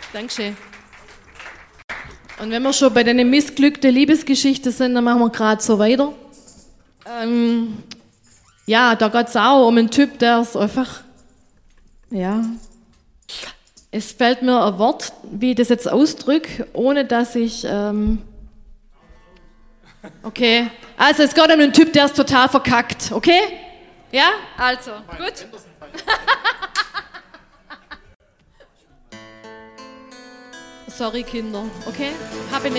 Dankeschön. Und wenn wir schon bei den missglückten Liebesgeschichten sind, dann machen wir gerade so weiter. Ja, da geht es auch um einen Typ, der ist einfach, ja, es fällt mir ein Wort, wie ich das jetzt ausdrücke, ohne dass ich, okay, also es geht um einen Typ, der ist total verkackt, okay? Ja, also, gut. Sorry, Kinder, okay? Habe ich nicht